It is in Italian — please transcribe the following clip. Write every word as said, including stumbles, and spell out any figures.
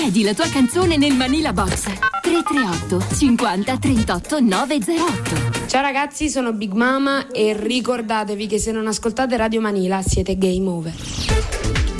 Chiedi la tua canzone nel Manila Box tre tre otto cinquanta trentotto novecentotto. Ciao ragazzi, sono Big Mama e ricordatevi che se non ascoltate Radio Manila siete game over.